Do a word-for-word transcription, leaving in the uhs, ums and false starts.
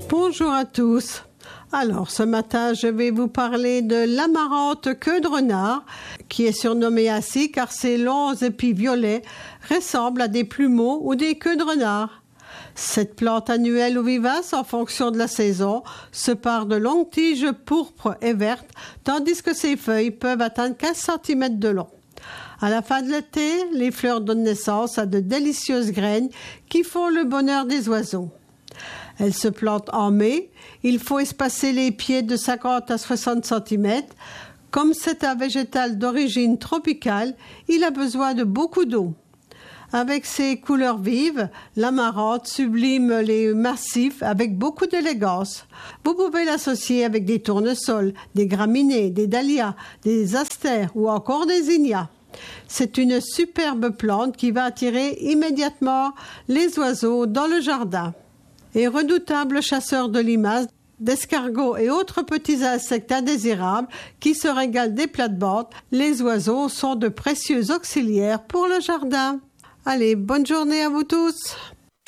Bonjour à tous. Alors, ce matin, je vais vous parler de l'amarante queue de renard, qui est surnommée ainsi car ses longs épis violets ressemblent à des plumeaux ou des queues de renard. Cette plante annuelle ou vivace, en fonction de la saison, se pare de longues tiges pourpres et vertes, tandis que ses feuilles peuvent atteindre quinze centimètres de long. À la fin de l'été, les fleurs donnent naissance à de délicieuses graines qui font le bonheur des oiseaux. Elle se plante en mai. Il faut espacer les pieds de cinquante à soixante centimètres. Comme c'est un végétal d'origine tropicale, il a besoin de beaucoup d'eau. Avec ses couleurs vives, l'amarante sublime les massifs avec beaucoup d'élégance. Vous pouvez l'associer avec des tournesols, des graminées, des dahlias, des astères ou encore des zinnias. C'est une superbe plante qui va attirer immédiatement les oiseaux dans le jardin. Et redoutable chasseur de limaces, d'escargots et autres petits insectes indésirables qui se régalent des plates-bandes, les oiseaux sont de précieux auxiliaires pour le jardin. Allez, bonne journée à vous tous!